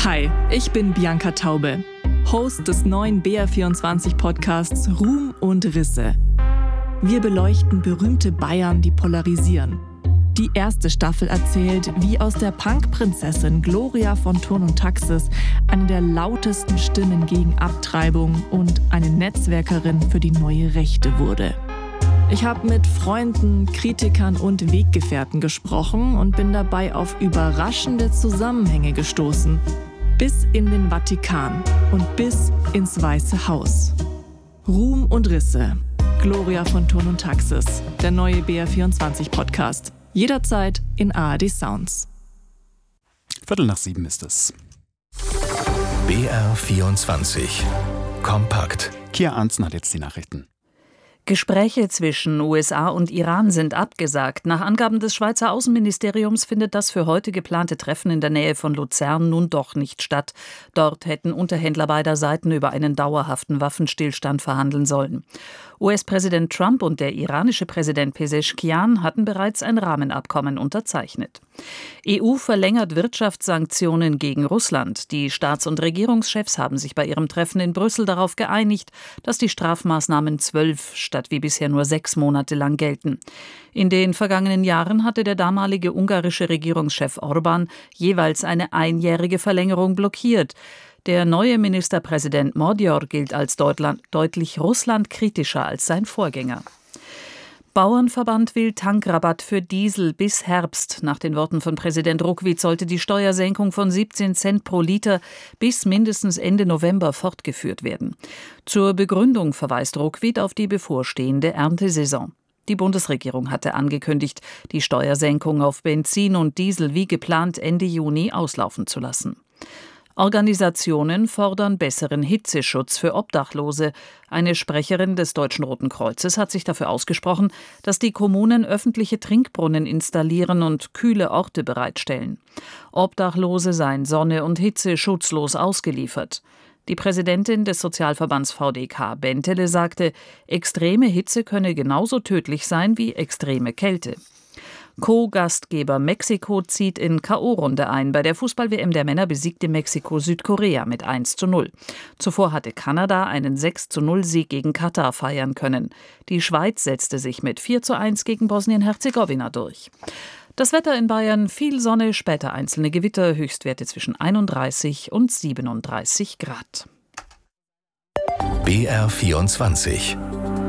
Hi, ich bin Bianca Taube, Host des neuen BR24-Podcasts Ruhm und Risse. Wir beleuchten berühmte Bayern, die polarisieren. Die erste Staffel erzählt, wie aus der Punk-Prinzessin Gloria von Thurn und Taxis eine der lautesten Stimmen gegen Abtreibung und eine Netzwerkerin für die neue Rechte wurde. Ich habe mit Freunden, Kritikern und Weggefährten gesprochen und bin dabei auf überraschende Zusammenhänge gestoßen. Bis in den Vatikan und bis ins Weiße Haus. Ruhm und Risse. Gloria von Thurn und Taxis. Der neue BR24-Podcast. Jederzeit in ARD Sounds. 6:15 ist es. BR24 Kompakt. Kia Arntzen hat jetzt die Nachrichten. Gespräche zwischen USA und Iran sind abgesagt. Nach Angaben des Schweizer Außenministeriums findet das für heute geplante Treffen in der Nähe von Luzern nun doch nicht statt. Dort hätten Unterhändler beider Seiten über einen dauerhaften Waffenstillstand verhandeln sollen. US-Präsident Trump und der iranische Präsident Pezeshkian hatten bereits ein Rahmenabkommen unterzeichnet. EU verlängert Wirtschaftssanktionen gegen Russland. Die Staats- und Regierungschefs haben sich bei ihrem Treffen in Brüssel darauf geeinigt, dass die Strafmaßnahmen 12 statt wie bisher nur 6 Monate lang gelten. In den vergangenen Jahren hatte der damalige ungarische Regierungschef Orbán jeweils eine einjährige Verlängerung blockiert. Der neue Ministerpräsident Magyar gilt als deutlich russlandkritischer als sein Vorgänger. Bauernverband will Tankrabatt für Diesel bis Herbst. Nach den Worten von Präsident Ruckwied sollte die Steuersenkung von 17 Cent pro Liter bis mindestens Ende November fortgeführt werden. Zur Begründung verweist Ruckwied auf die bevorstehende Erntesaison. Die Bundesregierung hatte angekündigt, die Steuersenkung auf Benzin und Diesel wie geplant Ende Juni auslaufen zu lassen. Organisationen fordern besseren Hitzeschutz für Obdachlose. Eine Sprecherin des Deutschen Roten Kreuzes hat sich dafür ausgesprochen, dass die Kommunen öffentliche Trinkbrunnen installieren und kühle Orte bereitstellen. Obdachlose seien Sonne und Hitze schutzlos ausgeliefert. Die Präsidentin des Sozialverbands VDK, Bentele, sagte, extreme Hitze könne genauso tödlich sein wie extreme Kälte. Co-Gastgeber Mexiko zieht in K.O.-Runde ein. Bei der Fußball-WM der Männer besiegte Mexiko Südkorea mit 1:0. Zuvor hatte Kanada einen 6:0-Sieg gegen Katar feiern können. Die Schweiz setzte sich mit 4:1 gegen Bosnien-Herzegowina durch. Das Wetter in Bayern, viel Sonne, später einzelne Gewitter, Höchstwerte zwischen 31 und 37 Grad. BR24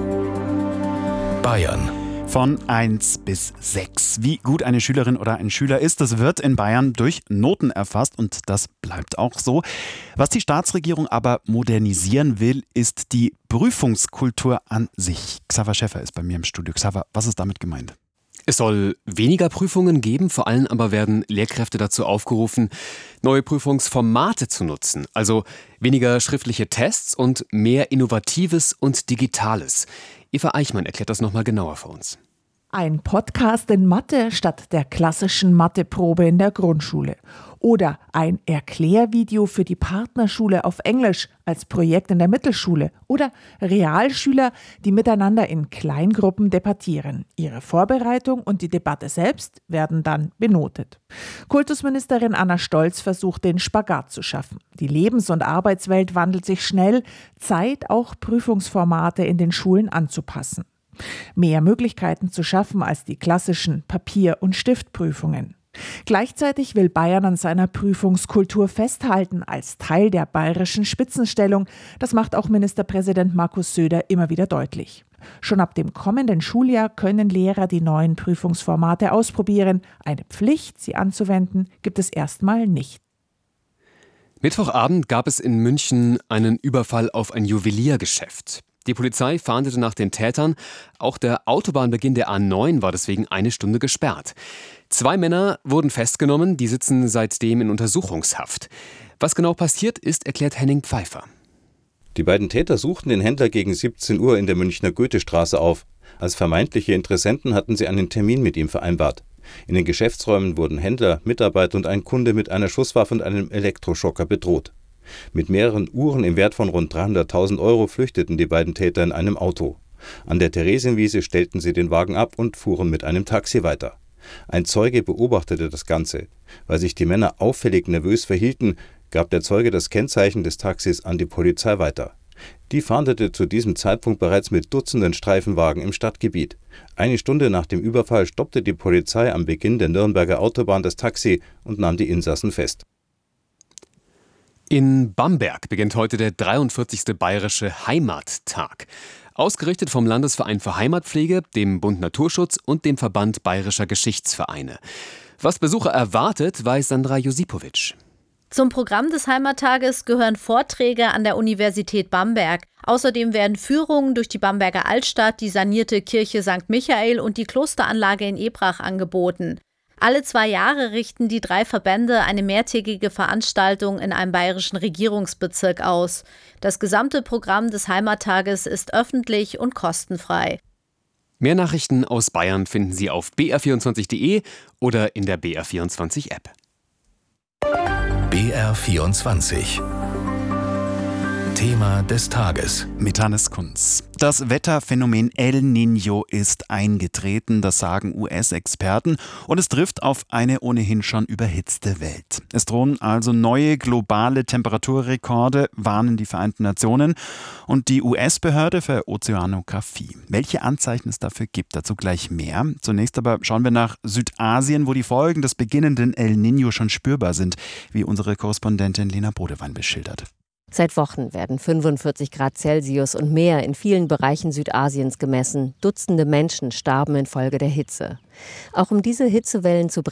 Bayern. Von 1 bis 6. Wie gut eine Schülerin oder ein Schüler ist, das wird in Bayern durch Noten erfasst und das bleibt auch so. Was die Staatsregierung aber modernisieren will, ist die Prüfungskultur an sich. Xaver Schäffer ist bei mir im Studio. Xaver, was ist damit gemeint? Es soll weniger Prüfungen geben, vor allem aber werden Lehrkräfte dazu aufgerufen, neue Prüfungsformate zu nutzen. Also weniger schriftliche Tests und mehr Innovatives und Digitales. Eva Eichmann erklärt das nochmal genauer für uns. Ein Podcast in Mathe statt der klassischen Matheprobe in der Grundschule. Oder ein Erklärvideo für die Partnerschule auf Englisch als Projekt in der Mittelschule. Oder Realschüler, die miteinander in Kleingruppen debattieren. Ihre Vorbereitung und die Debatte selbst werden dann benotet. Kultusministerin Anna Stolz versucht, den Spagat zu schaffen. Die Lebens- und Arbeitswelt wandelt sich schnell. Zeit, auch Prüfungsformate in den Schulen anzupassen. Mehr Möglichkeiten zu schaffen als die klassischen Papier- und Stiftprüfungen. Gleichzeitig will Bayern an seiner Prüfungskultur festhalten, als Teil der bayerischen Spitzenstellung. Das macht auch Ministerpräsident Markus Söder immer wieder deutlich. Schon ab dem kommenden Schuljahr können Lehrer die neuen Prüfungsformate ausprobieren. Eine Pflicht, sie anzuwenden, gibt es erstmal nicht. Mittwochabend gab es in München einen Überfall auf ein Juweliergeschäft. Die Polizei fahndete nach den Tätern. Auch der Autobahnbeginn der A9 war deswegen 1 Stunde gesperrt. 2 Männer wurden festgenommen, die sitzen seitdem in Untersuchungshaft. Was genau passiert ist, erklärt Henning Pfeiffer. Die beiden Täter suchten den Händler gegen 17 Uhr in der Münchner Goethestraße auf. Als vermeintliche Interessenten hatten sie einen Termin mit ihm vereinbart. In den Geschäftsräumen wurden Händler, Mitarbeiter und ein Kunde mit einer Schusswaffe und einem Elektroschocker bedroht. Mit mehreren Uhren im Wert von rund 300.000 Euro flüchteten die beiden Täter in einem Auto. An der Theresienwiese stellten sie den Wagen ab und fuhren mit einem Taxi weiter. Ein Zeuge beobachtete das Ganze. Weil sich die Männer auffällig nervös verhielten, gab der Zeuge das Kennzeichen des Taxis an die Polizei weiter. Die fahndete zu diesem Zeitpunkt bereits mit Dutzenden Streifenwagen im Stadtgebiet. Eine Stunde nach dem Überfall stoppte die Polizei am Beginn der Nürnberger Autobahn das Taxi und nahm die Insassen fest. In Bamberg beginnt heute der 43. Bayerische Heimattag. Ausgerichtet vom Landesverein für Heimatpflege, dem Bund Naturschutz und dem Verband Bayerischer Geschichtsvereine. Was Besucher erwartet, weiß Sandra Josipowitsch. Zum Programm des Heimattages gehören Vorträge an der Universität Bamberg. Außerdem werden Führungen durch die Bamberger Altstadt, die sanierte Kirche St. Michael und die Klosteranlage in Ebrach angeboten. Alle 2 Jahre richten die 3 Verbände eine mehrtägige Veranstaltung in einem bayerischen Regierungsbezirk aus. Das gesamte Programm des Heimattages ist öffentlich und kostenfrei. Mehr Nachrichten aus Bayern finden Sie auf br24.de oder in der BR24-App. BR24 Thema des Tages. Mit Hannes Kunz. Das Wetterphänomen El Niño ist eingetreten, das sagen US-Experten, und es trifft auf eine ohnehin schon überhitzte Welt. Es drohen also neue globale Temperaturrekorde, warnen die Vereinten Nationen und die US-Behörde für Ozeanographie. Welche Anzeichen es dafür gibt, dazu gleich mehr. Zunächst aber schauen wir nach Südasien, wo die Folgen des beginnenden El Niño schon spürbar sind, wie unsere Korrespondentin Lena Bodewein beschildert. Seit Wochen werden 45 Grad Celsius und mehr in vielen Bereichen Südasiens gemessen. Dutzende Menschen starben infolge der Hitze. Auch um diese Hitzewellen zu